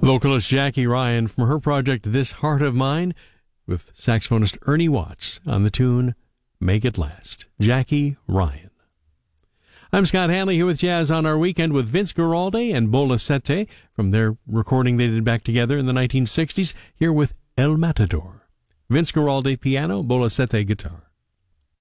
Vocalist Jackie Ryan from her project This Heart of Mine, with saxophonist Ernie Watts on the tune Make It Last. Jackie Ryan. I'm Scott Hanley here with Jazz on Our Weekend with Vince Guaraldi and Bola Sette from their recording they did back together in the 1960s, here with El Matador. Vince Guaraldi piano, Bola Sette guitar.